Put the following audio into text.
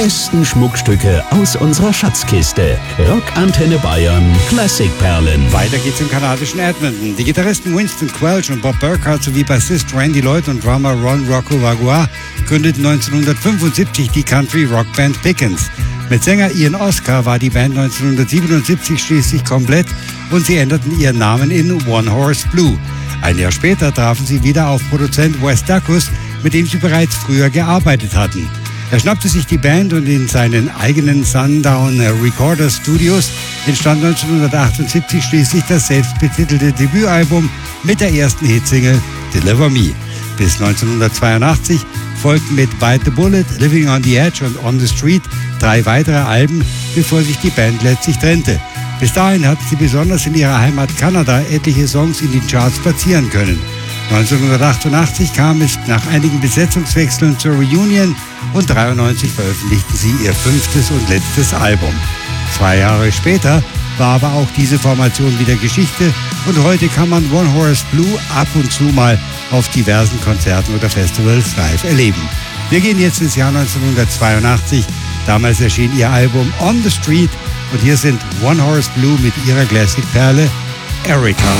besten Schmuckstücke aus unserer Schatzkiste. Rockantenne Bayern Klassikperlen. Weiter geht's im kanadischen Edmonton. Die Gitarristen Winston Quelch und Bob Burkhart sowie Bassist Randy Lloyd und Drummer Ron Rocco Vagua gründeten 1975 die Country-Rockband Pickens. Mit Sänger Ian Oscar war die Band 1977 schließlich komplett und sie änderten ihren Namen in One Horse Blue. Ein Jahr später trafen sie wieder auf Produzent Wes Dacus, mit dem sie bereits früher gearbeitet hatten. Er schnappte sich die Band und in seinen eigenen Sundown Recorder Studios entstand 1978 schließlich das selbstbetitelte Debütalbum mit der ersten Hitsingle Deliver Me. Bis 1982 folgten mit Bite the Bullet, Living on the Edge und On the Street 3 weitere Alben, bevor sich die Band letztlich trennte. Bis dahin hatten sie besonders in ihrer Heimat Kanada etliche Songs in den Charts platzieren können. 1988 kam es nach einigen Besetzungswechseln zur Reunion und 1993 veröffentlichten sie ihr 5. und letztes Album. 2 Jahre später war aber auch diese Formation wieder Geschichte und heute kann man One Horse Blue ab und zu mal auf diversen Konzerten oder Festivals live erleben. Wir gehen jetzt ins Jahr 1982. Damals erschien ihr Album On the Street und hier sind One Horse Blue mit ihrer Classic-Perle Erica.